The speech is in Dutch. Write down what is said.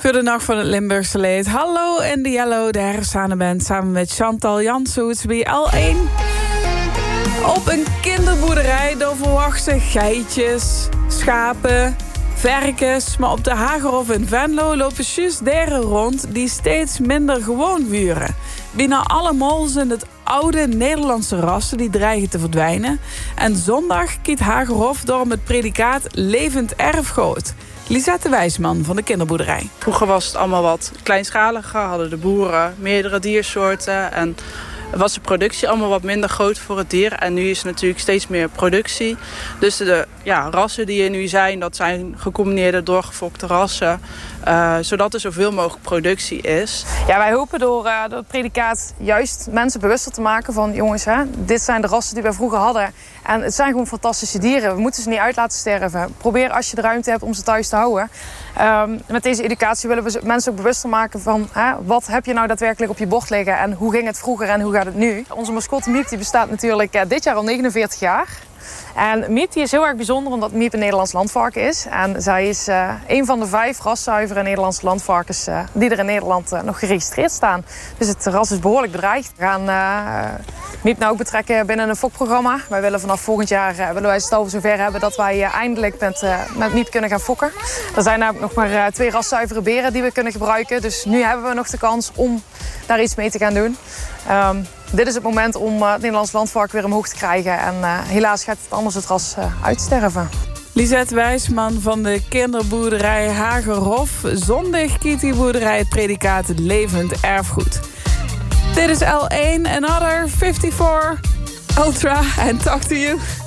Goedenacht van het Limburgse leed. Hallo in de Yellow, de Herfsthanenband, samen met Chantal Janssens bij L1. Op een kinderboerderij, daar verwachten geitjes, schapen, varkens. Maar op de Hagerhof in Venlo lopen juist dieren rond die steeds minder gewoon wuren. Bijna allemaal zijn het oude Nederlandse rassen die dreigen te verdwijnen. En zondag kiet Hagerhof door met predicaat levend erfgoed. Lisette Wijsman van de kinderboerderij. Vroeger was het allemaal wat kleinschaliger, hadden de boeren meerdere diersoorten en was de productie allemaal wat minder groot voor het dier. En nu is er natuurlijk steeds meer productie. Dus de rassen die er nu zijn, dat zijn gecombineerde doorgefokte rassen. Zodat er zoveel mogelijk productie is. Ja, wij hopen door het predicaat juist mensen bewuster te maken van... jongens, dit zijn de rassen die wij vroeger hadden. En het zijn gewoon fantastische dieren. We moeten ze niet uit laten sterven. Probeer als je de ruimte hebt om ze thuis te houden. Met deze educatie willen we mensen ook bewuster maken van... wat heb je nou daadwerkelijk op je bord liggen en hoe ging het vroeger en hoe gaat het nu? Onze mascotte Miep die bestaat natuurlijk dit jaar al 49 jaar. En Miep die is heel erg bijzonder omdat Miep een Nederlands landvarken is. En zij is een van de 5 raszuivere Nederlandse landvarkens die er in Nederland nog geregistreerd staan. Dus het ras is behoorlijk bedreigd. We gaan Miep nou ook betrekken binnen een fokprogramma. Wij willen vanaf volgend jaar willen wij het al zover hebben dat wij eindelijk met Miep kunnen gaan fokken. Er zijn namelijk nog maar 2 raszuivere beren die we kunnen gebruiken. Dus nu hebben we nog de kans om daar iets mee te gaan doen. Dit is het moment om het Nederlands landvarken weer omhoog te krijgen. En helaas gaat het anders het ras uitsterven. Lisette Wijsman van de kinderboerderij Hagerhof. Zondag kiet die boerderij het predicaat levend erfgoed. Dit is L1, Another 54 Ultra en Talk to You.